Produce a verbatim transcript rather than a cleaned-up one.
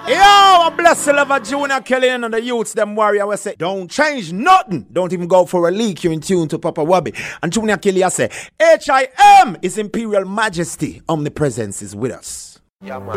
Yo, I bless the love of Junior Kelly and the youths, them warrior. We say, don't change nothing. Don't even go for a leak. You're in tune to Papa Wabby. And Junior Kelly, I say, H I M is Imperial Majesty. Omnipresence is with us. Yeah, man.